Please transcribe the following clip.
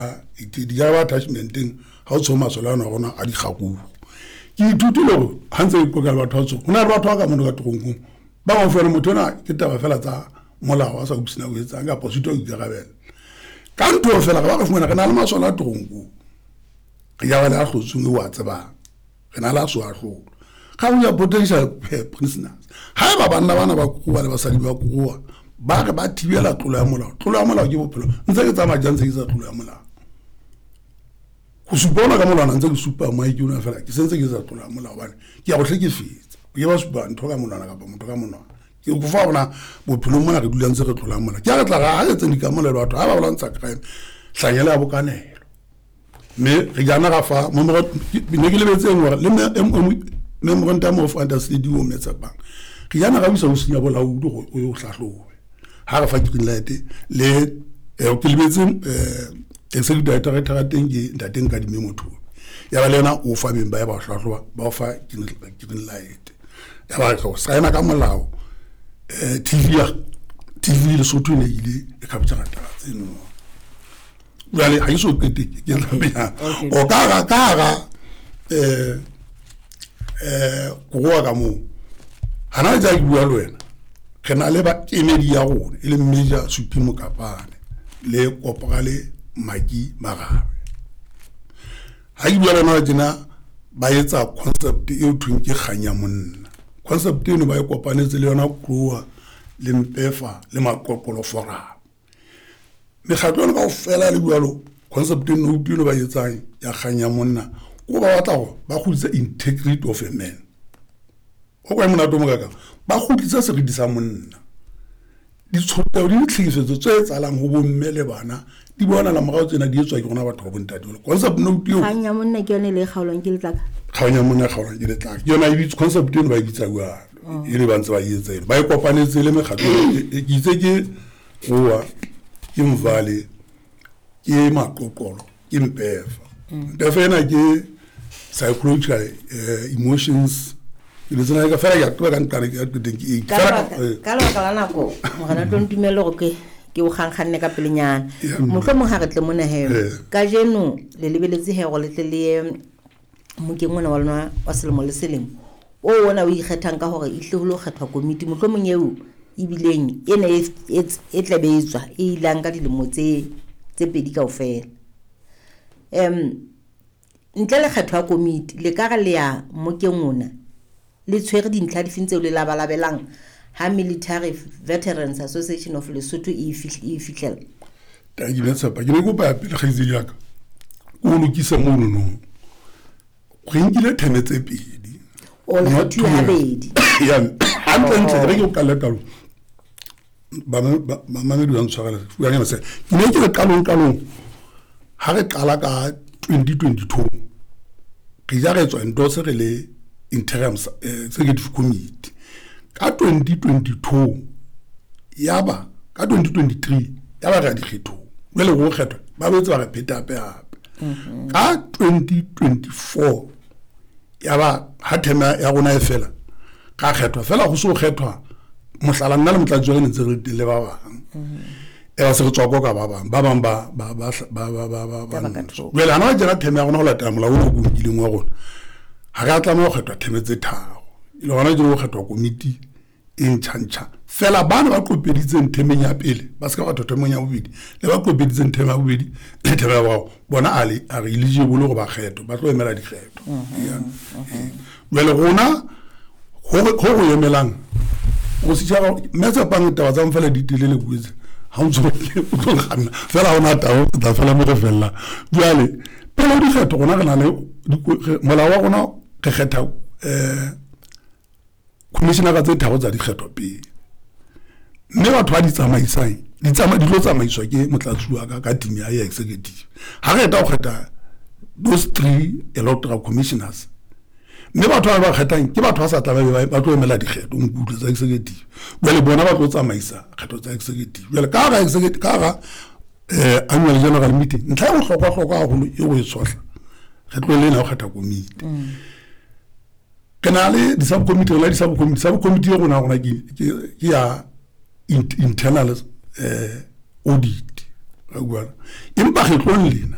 di ga attachmenting ha o tsoma solana gona a di gago ke ithutile go hantse go ka batho tso ona ba batho ka mo ka trongo ba go fela motho na ke taba fela tsa molao wa sa go tsina go etsa ga posito go dirabela ka ntho fela ga ba go fumana kana le masola trongo ya bana go tsunge wa tseba rena la so a go ga o ya potential prisoners ha ba bana ba go ba le basadi ba go ba re ba thibela tlolo ya molao ke bophelo ntse ke tsama jantse ke sa tlolo ya molao go supona ka molao ntse ke supa mai ke una fela ke sentse ke sa tlolo ya molao bana ke ya go hlekefetsa ke ba supa ntho ka molao ka ba motho ka molao ke go fa bona bophelo mona re dula ntse re tlolo ya molao ke a tla ga ga tsene ka molao batho ha ba bolantsha crime hlanyela ya bokanelo me re jana ga fa mo ne ke lebetse ngwa le memorandum of understanding o metsa bang ke jana ga bisa o senya bolaodi go yo hlahlobe ha re fa green light le ke lebetse executive director ga teng ke ntateng ka di motho ya ba lena o fa beng ba ya ba hlahloba ba fa green light ya ba go saena ka molao TV le soto ne ile e capture data tseno jale ha iso ke tlabea o ka go ka mo hana ja bua le wena ke na le ba emedi ya gone e le Major Supreme Kapane le kopagale maki magabe ha ke bua le na dina ba etsa concept e o thweng ke kganya monna concept eno ba e kopanetse le yona Kruger le Mpefa le Maqoqolo Forum mekgatlo ka ofela le bualo concept eno o dilo ba etsang ya kganya monna go ba batla go ba khutsa integrity of a man go kwa mona tomo ka ba khutsa se re di sa monna di tshoteo di tlhigisetso tse tsalang go bomme le bana di bona la mogao tsena di etswa ke gona batho go bontate le concept no tio kganya monna ke yone le kgaolong ke letlaka kganya monna kgaolong ke letlaka yona e bitse concept eno ba e bitsa bua e le bantse ba yetsa ba e kopanetse le mekgatlo e itse ke goa ke Mvale ke Maqoqolo ke Mpefa Mpefa ena ke psychological emotions ile tsena ka fela ya tloga ka ntare ke teng ka la ka lana go mogana tontumelo go ke o gangganne ka pelenyana motho mo ha re tle mona he ka jeno le lebeletse he go letlele mo ke ngwana wa lona wa selemo le selemo o wona o ikgethang ka hore ihle ho lo kgethwa committee motho mo nyeo ibileng ene e tlabetswa e ilang ka dilemo tse pedi ka ofela ntle le kgethwa committee le ka ga le ya mo ke ngwana le tshwere dintlha di fintse le labalabelang ha Military Veterans Association of Lesotho e fihlela ta ke betsa pa ke go ba pele ga itse yaka o lokisa mono no go nkile themetse pedi o le kgethu ya bedi ya antle re go kala talo ba me di tswagala ya ngena se ke ne ke le kalong ha re kala ka 2022 ke ja re tswa endose re le interim executive committee ka 2022 yaba ka 2023 yaba ga di kgetho le go kgetho ba betse ba re pheta pe hape ka 2024 yaba ha tema ya gona e fela ka kgetho fela go so kgethwa mohlala nna le motlatsi wa ntse re le ba bang e se go tswa ka ba bang ba well ana jana tema ya gona go latela molao o go kileng wa gona ha ga tla mo kgetwa themetse tharo ile gona go kgetwa committee in chancha fela bana ba kopeditseng themeng ya pele ba se ka batho themeng ya bobedi le ba kopeditseng themeng ya bobedi le themeng ya bao bona are eligible go ba kgetho ba tlo emela di kgetho well gona go emelang go se ja metsa pang taba tsa mfela di telele buetse ha o tso o tlo gana fela ona tao ta fela mo re fela jwale pele di kgetho gona ga na le mola wa gona ke kgetha commissioner ka tse thabo tsa dikgetho pele mme batho ba di tsamaisang di tlo tsamaiswa ke motlatsi wa ka team ya executive ha re ta go kgetha those 3 electoral commissioners mme batho ba kgethang ke batho ba sa tla ba tlo emela dikgetho nkutlo tsa executive bele bona ba tlo tsamaisa kgetho tsa executive bele ka ga executive ka ga annual general meeting ntla go hlokwa ga go e go itshohla re tlo le na go kgetha committee kanale di subcommittee la di subcommittee go na ke ya internal audit ga bua empa ge tlo lena